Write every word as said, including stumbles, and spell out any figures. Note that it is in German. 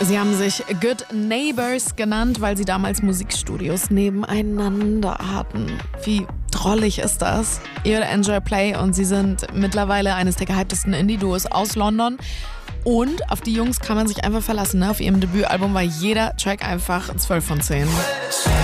Sie haben sich Good Neighbors genannt, weil sie damals Musikstudios nebeneinander hatten. Wie drollig ist das? Ihr hört Enjoy Play und sie sind mittlerweile eines der gehyptesten Indie-Duos aus London. Und auf die Jungs kann man sich einfach verlassen. Ne? Auf ihrem Debütalbum war jeder Track einfach zwölf von zehn.